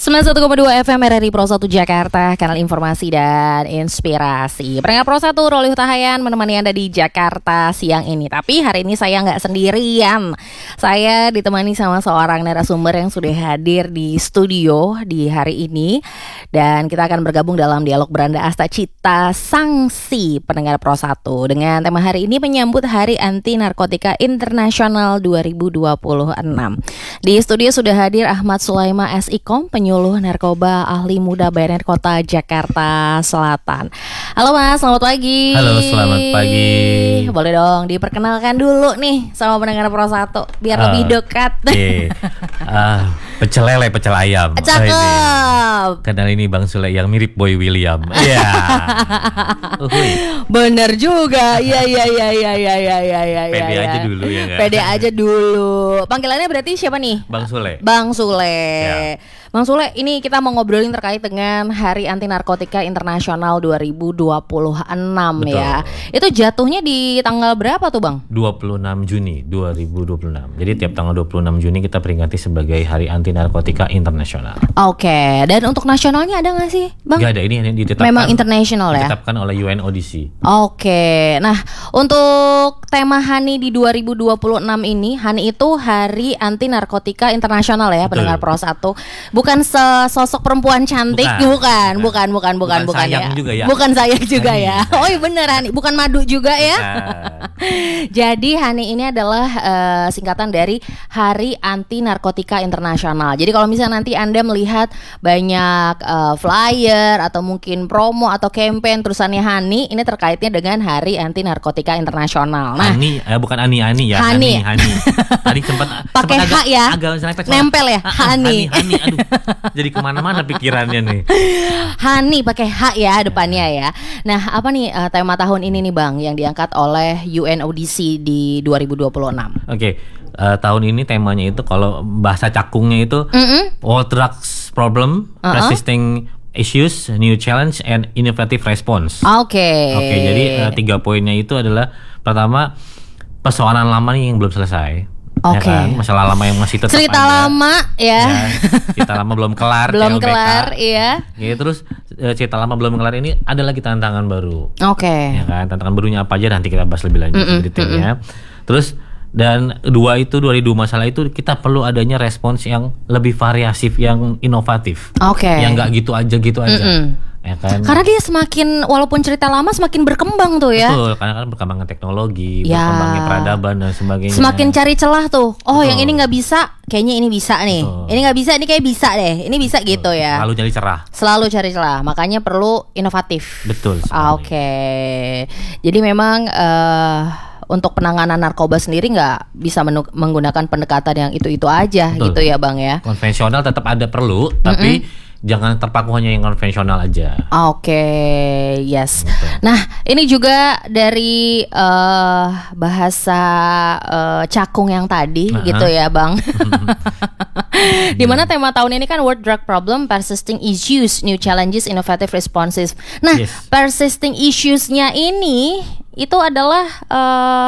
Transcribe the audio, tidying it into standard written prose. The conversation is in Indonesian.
91,2 FM RRI Pro 1 Jakarta, kanal informasi dan inspirasi. Pendengar Pro 1, Roli Hutahayan menemani Anda di Jakarta siang ini. Tapi hari ini saya nggak sendirian. Saya ditemani sama seorang narasumber yang sudah hadir di studio di hari ini. Dan kita akan bergabung dalam dialog beranda Asta Cita Sangsi pendengar Pro 1. Dengan tema hari ini menyambut Hari Anti Narkotika Internasional 2026. Di studio sudah hadir Ahmad Sulaima SIKOM, penyuluh narkoba ahli muda BNN Kota Jakarta Selatan. Halo Mas, selamat pagi. Halo, selamat pagi. Boleh dong diperkenalkan dulu nih sama pendengar Pro 1 biar lebih dekat. Pecel lele, pecel ayam. Cakep. Kenal ini Bang Sule yang mirip Boy William. Iya. Bener juga. Iya. Pede aja dulu ya kan? Pede aja dulu. Panggilannya berarti siapa nih? Bang Sule. Bang Sule. Ya. Bang Sule, ini kita mau ngobrolin terkait dengan Hari Anti Narkotika Internasional 2026. Betul. Ya. Itu jatuhnya di tanggal berapa tuh Bang? 26 Juni 2026. Jadi tiap tanggal 26 Juni kita peringati sebagai Hari Anti Narkotika Internasional. Oke, dan untuk nasionalnya ada nggak sih Bang? Gak ada, ini ditetapkan. Memang internasional ya? Ditetapkan oleh UNODC. Oke, nah untuk tema HANI di 2026 ini, HANI itu Hari Anti Narkotika Internasional ya, pendengar Pro 1. Bukan sesosok perempuan cantik, bukan sayang ya. Juga ya. Bukan sayang juga ya. Oh iya bener HANI, bukan madu juga ya. Jadi HANI ini adalah singkatan dari Hari Anti Narkotika Internasional. Jadi kalau misalnya nanti Anda melihat banyak flyer atau mungkin promo atau campaign tulisannya HANI, ini terkaitnya dengan Hari Anti Narkotika Internasional. Nah, HANI, bukan Ani ya. HANI. Tadi sempat pakai H ya. Agak nempel ya. HANI. Aduh. Jadi kemana-mana pikirannya nih. HANI pakai H ya depannya ya. Nah, apa nih tema tahun ini nih Bang yang diangkat oleh UNODC di 2026? Oke. Tahun ini temanya itu kalau bahasa cakungnya itu World Drugs Problem, Persisting Issues, New Challenge, and Innovative Response. Oke, jadi 3 poinnya itu adalah pertama, persoalan lama nih yang belum selesai. Oke. Ya kan? Masalah lama yang masih tetap cerita ada. lama ya. Cerita lama belum kelar. Belum CLBK. kelar, iya. Ya, terus cerita lama belum kelar ini ada lagi tantangan baru. Oke. Ya kan, tantangan barunya apa aja nanti kita bahas lebih lanjut detailnya. Terus dan dari dua masalah itu kita perlu adanya respons yang lebih variatif, yang inovatif. Oke. Yang nggak gitu aja. Ya kan? Karena dia semakin, walaupun cerita lama semakin berkembang tuh ya. Betul, karena kan berkembangnya teknologi, ya. Berkembangnya peradaban dan sebagainya. Semakin cari celah tuh. Oh, betul. Yang ini nggak bisa, kayaknya ini bisa nih. Betul. Ini nggak bisa, ini kayak bisa deh. Ini bisa betul. Gitu ya. Selalu cari cerah. Selalu cari celah, makanya perlu inovatif. Betul. Oke. Jadi memang untuk penanganan narkoba sendiri nggak bisa menggunakan pendekatan yang itu aja. Betul. Gitu ya Bang ya. Konvensional tetap ada perlu, tapi jangan terpaku hanya yang konvensional aja. Oke, yes. Betul. Nah, ini juga dari bahasa cakung yang tadi, gitu ya, Bang. Dimana tema tahun ini kan World Drug Problem, Persisting Issues, New Challenges, Innovative Responses. Nah, persisting issues-nya ini itu adalah